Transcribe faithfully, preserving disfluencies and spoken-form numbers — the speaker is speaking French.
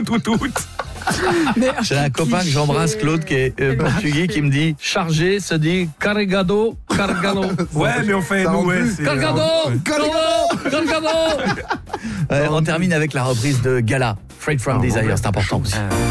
tout, tout. J'ai un copain que j'embrasse, Claude, qui est euh, portugais, qui me dit chargé se dit carregado, cargado. Ouais, mais on fait nous, ouais. c'est- Cargado, cargado, cargado. Ouais, on termine avec la reprise de Gala, Freight from Desire, c'est important aussi.